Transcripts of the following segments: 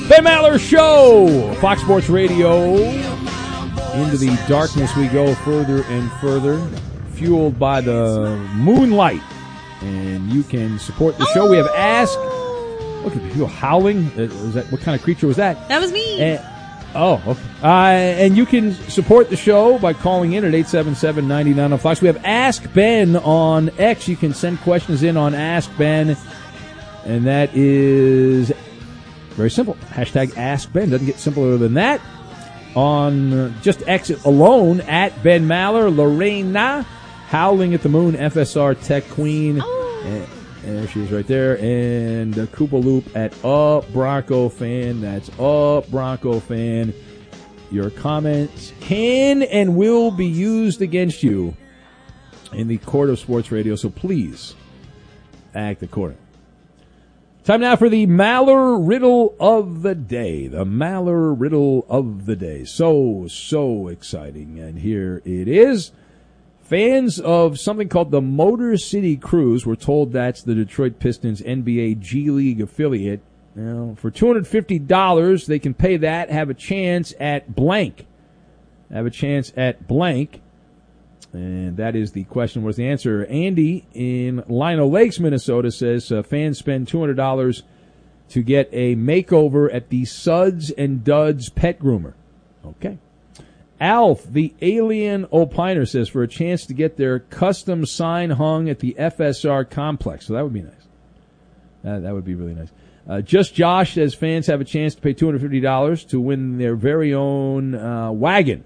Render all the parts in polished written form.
Ben Maller Show, Fox Sports Radio. Into the darkness we go further and further, fueled by the moonlight. And you can support the show. We have Ask. Look at you howling. Is that, what kind of creature was that? That was me. Okay. And you can support the show by calling in at 877-99 on Fox. We have Ask Ben on X. You can send questions in on Ask Ben. And that is very simple. Hashtag Ask Ben. Doesn't get simpler than that. On just X alone, at Ben Maller, Lorena, Howling at the Moon, FSR Tech Queen. And there she is right there. And Koopa Loop at Bronco Fan. That's Bronco Fan. Your comments can and will be used against you in the court of sports radio, so please act accordingly. Time now for the Maller Riddle of the Day. The Maller Riddle of the Day. So exciting. And here it is. Fans of something called the Motor City Cruise were told that's the Detroit Pistons NBA G League affiliate. Now, for $250, they can pay that, have a chance at blank. Have a chance at blank. And that is the question. What's the answer? Andy in Lino Lakes, Minnesota says fans spend $200 to get a makeover at the Suds and Duds pet groomer. Okay. Alf, the alien opiner, says for a chance to get their custom sign hung at the FSR complex. So that would be nice. That would be really nice. Just Josh says fans have a chance to pay $250 to win their very own wagon.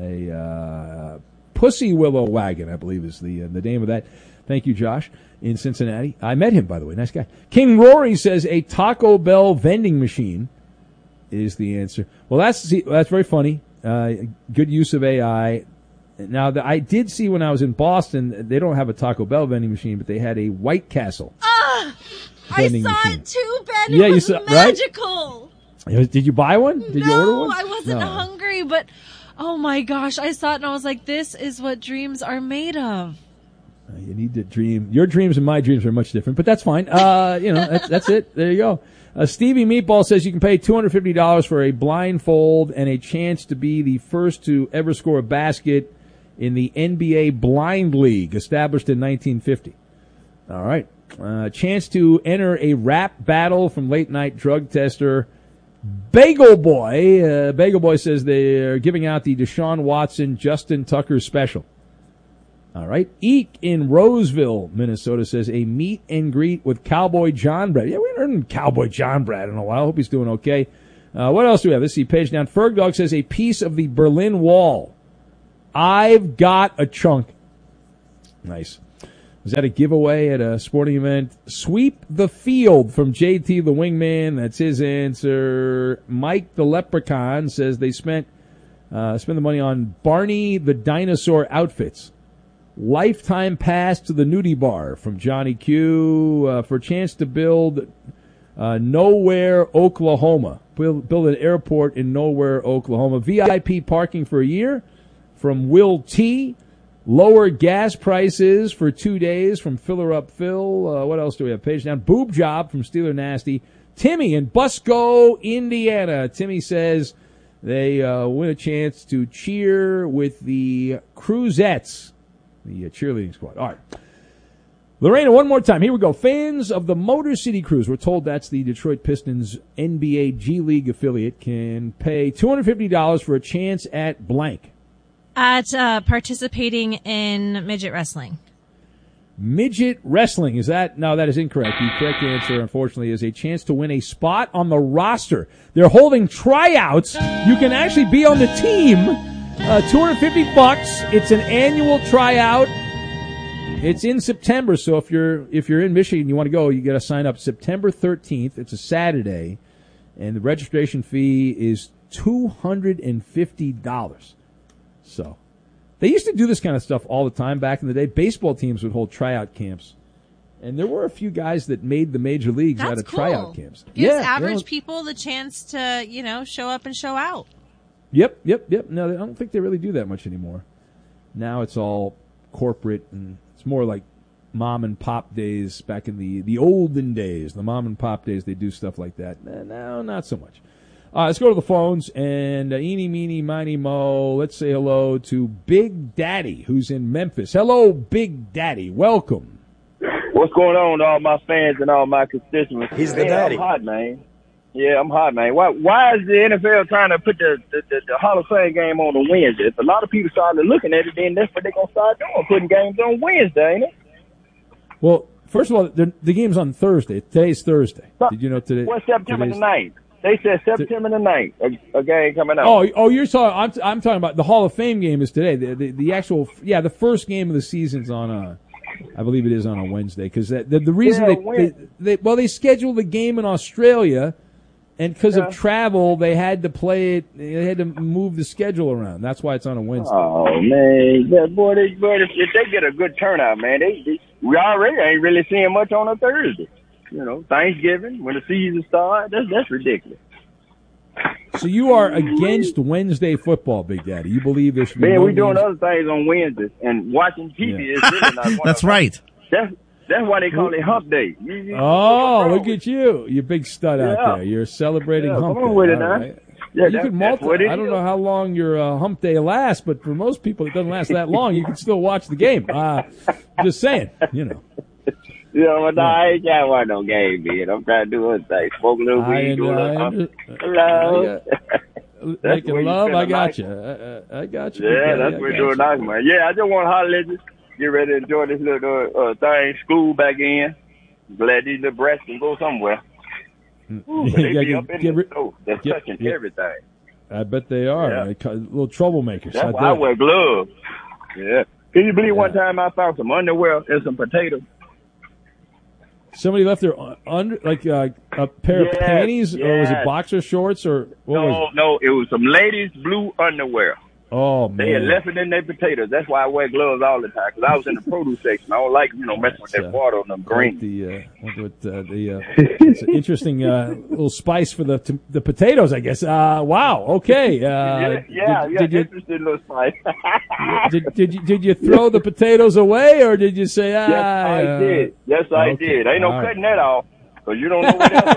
A Pussy Willow Wagon, I believe is the name of that. Thank you, Josh, in Cincinnati. I met him, by the way. Nice guy. King Rory says a Taco Bell vending machine is the answer. Well, that's very funny. Good use of AI. Now, I did see when I was in Boston, they don't have a Taco Bell vending machine, but they had a White Castle vending machine. I saw it too, Ben. Yeah, it was magical. Right? Did you buy one? Did you order one? I wasn't hungry, but... Oh my gosh, I saw it and I was like, this is what dreams are made of. You need to dream. Your dreams and my dreams are much different, but that's fine. That's it. There you go. Stevie Meatball says you can pay $250 for a blindfold and a chance to be the first to ever score a basket in the NBA Blind League, established in 1950. All right. Chance to enter a rap battle from late night drug tester Bagel Boy. Bagel Boy says they're giving out the Deshaun Watson, Justin Tucker special. All right. Eek in Roseville, Minnesota says a meet and greet with Cowboy John Brad. Yeah, we haven't heard of Cowboy John Brad in a while. Hope he's doing okay. What else do we have? Let's see. Page down. Ferg Dog says a piece of the Berlin Wall. I've got a chunk. Nice. Was that a giveaway at a sporting event? Sweep the field from JT the Wingman. That's his answer. Mike the Leprechaun says they spend the money on Barney the Dinosaur outfits. Lifetime pass to the nudie bar from Johnny Q for a chance to build Nowhere, Oklahoma. Build an airport in Nowhere, Oklahoma. VIP parking for a year from Will T. Lower gas prices for 2 days from Filler Up Phil. What else do we have? Page down. Boob job from Steeler Nasty. Timmy in Busco, Indiana. Timmy says they win a chance to cheer with the Cruzettes, the cheerleading squad. All right. Lorena, one more time. Here we go. Fans of the Motor City Cruise, we're told that's the Detroit Pistons NBA G League affiliate, can pay $250 for a chance at blank. At participating in midget wrestling. Midget wrestling. Is that? No, that is incorrect. The correct answer, unfortunately, is a chance to win a spot on the roster. They're holding tryouts. You can actually be on the team. $250. It's an annual tryout. It's in September, so if you're in Michigan, you want to go, you got to sign up September 13th. It's a Saturday, and the registration fee is $250. So, they used to do this kind of stuff all the time back in the day. Baseball teams would hold tryout camps. And there were a few guys that made the major leagues out of tryout camps. Gives average people the chance to, show up and show out. Yep. No, I don't think they really do that much anymore. Now it's all corporate, and it's more like mom and pop days back in the olden days. The mom and pop days, they do stuff like that. No, not so much. Let's go to the phones, and eeny, meeny, miny, mo. Let's say hello to Big Daddy, who's in Memphis. Hello, Big Daddy. Welcome. What's going on to all my fans and all my constituents? He's the daddy. I'm hot, man. Yeah, I'm hot, man. Why is the NFL trying to put the Hall of Fame game on a Wednesday? If a lot of people started looking at it, then that's what they're going to start doing, putting games on Wednesday, ain't it? Well, first of all, the game's on Thursday. Today's Thursday. Did you know today? What's September the 9th? They said September the 9th, a game coming out. Oh, you're talking. I'm talking about the Hall of Fame game is today. The actual, the first game of the season's on I believe it is on a Wednesday, because the reason they scheduled the game in Australia, and because of travel they had to play it. They had to move the schedule around. That's why it's on a Wednesday. Oh man, if they get a good turnout, man, we already ain't really seeing much on a Thursday. You know, Thanksgiving, when the season starts, that's ridiculous. So you are against Wednesday football, Big Daddy. You believe there should be man, we're doing other things on Wednesdays, and watching TV is really not one That's right. That's why they call it Hump Day. Look at you. You big stud out there. You're celebrating Hump Day. Come on with it now. Right. Yeah, you can multiply. I don't know how long your Hump Day lasts, but for most people it doesn't last that long. You can still watch the game. Just saying, you know. You know, I ain't got one no game, man. I'm trying to do other things. Smoke a little weed, do a little hello. Making love, I got you. I got you. Yeah, that's what we're doing now, man. Yeah, I just want to holler at you. Get ready to enjoy this little thing. School back in. Glad these little breasts can go somewhere. Ooh, they be up in the stove. They're touching everything. I bet they are. Yeah. Little troublemakers. That's why I wear gloves. Yeah. Can you believe one time I found some underwear and some potatoes? Somebody left their a pair of panties, or was it boxer shorts, or what was it? No, it was some ladies' blue underwear. Oh man, they had left it in their potatoes. That's why I wear gloves all the time, because I was in the produce section. I don't like messing with that water on them green. It's an interesting little spice for the potatoes, I guess. Wow. Okay. Interesting little spice. Did you throw the potatoes away, or did you say? Yes, I did. Yes, I did. Ain't no cutting that off, because you don't know what else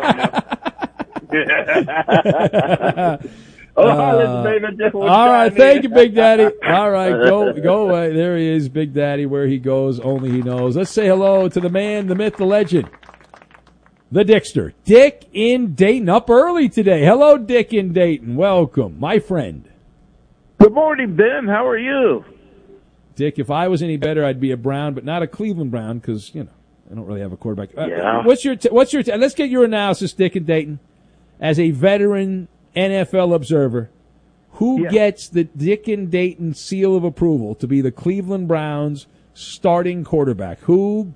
on there. All right, thank you, Big Daddy. All right, go away. There he is, Big Daddy. Where he goes, only he knows. Let's say hello to the man, the myth, the legend, the Dickster, Dick in Dayton. Up early today. Hello, Dick in Dayton. Welcome, my friend. Good morning, Ben. How are you? Dick, if I was any better, I'd be a Brown, but not a Cleveland Brown, because I don't really have a quarterback. What's your let's get your analysis, Dick in Dayton, as a veteran NFL observer. Who gets the Dick in Dayton seal of approval to be the Cleveland Browns starting quarterback? Who